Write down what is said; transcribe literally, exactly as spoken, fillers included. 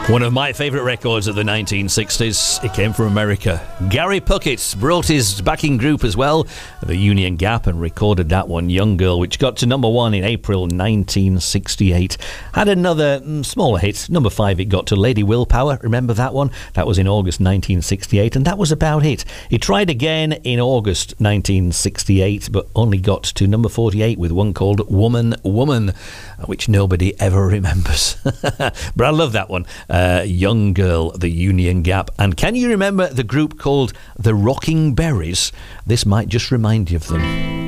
One of my favourite records of the nineteen sixties. It came from America. Gary Puckett brought his backing group as well, the Union Gap, and recorded that one, Young Girl, which got to number one in April nineteen sixty-eight. Had another mm, smaller hit. Number five, it got to Lady Willpower. Remember that one? That was in August nineteen sixty-eight, and that was about it. He tried again in August nineteen sixty-eight, but only got to number forty-eight with one called Woman, Woman, which nobody ever remembers. But I love that one. Uh, Young Girl, the Union Gap. And can you remember the group called the Rocking Berries? This might just remind you of them.